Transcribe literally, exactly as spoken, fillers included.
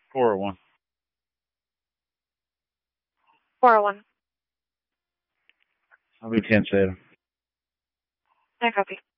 four oh one. four oh one. I'll be ten seven. I copy.